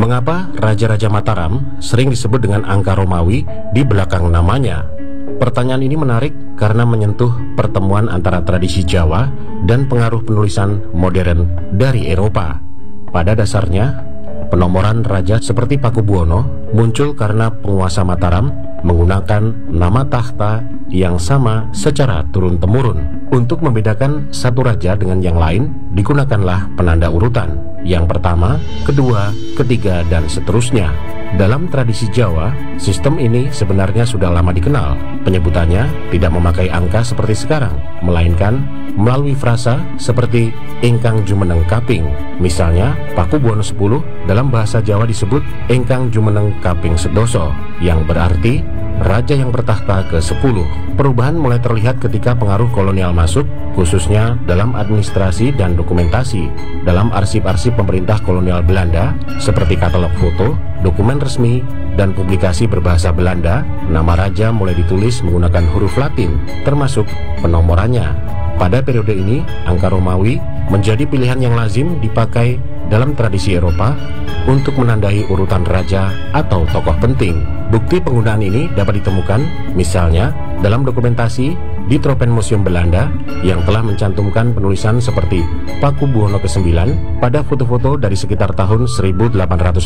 Mengapa Raja-Raja Mataram sering disebut dengan angka Romawi di belakang namanya? Pertanyaan ini menarik karena menyentuh pertemuan antara tradisi Jawa dan pengaruh penulisan modern dari Eropa. Pada dasarnya, penomoran raja seperti Pakubuwono muncul karena penguasa Mataram menggunakan nama tahta yang sama secara turun-temurun. Untuk membedakan satu raja dengan yang lain, digunakanlah penanda urutan. Yang pertama, kedua, ketiga, dan seterusnya. Dalam tradisi Jawa, sistem ini sebenarnya sudah lama dikenal. Penyebutannya tidak memakai angka seperti sekarang, melainkan melalui frasa seperti ingkang jumeneng kaping. Misalnya, Pakubuwono 10 dalam bahasa Jawa disebut ingkang jumeneng kaping sedoso, yang berarti raja yang bertahta ke-10. Perubahan mulai terlihat ketika pengaruh kolonial masuk, khususnya dalam administrasi dan dokumentasi. Dalam arsip-arsip pemerintah kolonial Belanda, seperti katalog foto, dokumen resmi, dan publikasi berbahasa Belanda, nama raja mulai ditulis menggunakan huruf Latin, termasuk penomorannya. Pada periode ini, angka Romawi menjadi pilihan yang lazim dipakai dalam tradisi Eropa untuk menandai urutan raja atau tokoh penting. Bukti penggunaan ini dapat ditemukan misalnya dalam dokumentasi di Tropenmuseum Belanda yang telah mencantumkan penulisan seperti Pakubuwono ke-9 pada foto-foto dari sekitar tahun 1860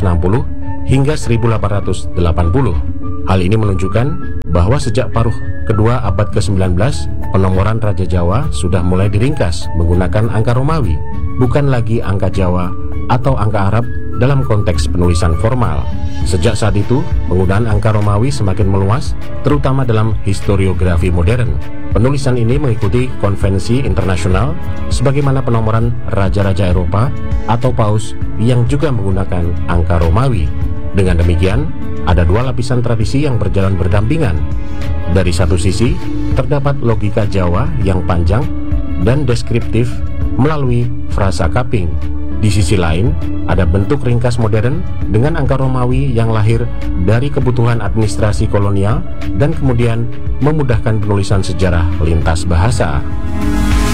hingga 1880. Hal ini menunjukkan bahwa sejak paruh kedua abad ke-19, penomoran Raja Jawa sudah mulai diringkas menggunakan angka Romawi, bukan lagi angka Jawa atau angka Arab dalam konteks penulisan formal. Sejak saat itu, penggunaan angka Romawi semakin meluas, terutama dalam historiografi modern. Penulisan ini mengikuti konvensi internasional sebagaimana penomoran raja-raja Eropa atau paus yang juga menggunakan angka Romawi. Dengan demikian, ada dua lapisan tradisi yang berjalan berdampingan. Dari satu sisi, terdapat logika Jawa yang panjang dan deskriptif melalui frasa kaping. Di sisi lain, ada bentuk ringkas modern dengan angka Romawi yang lahir dari kebutuhan administrasi kolonial dan kemudian memudahkan penulisan sejarah lintas bahasa.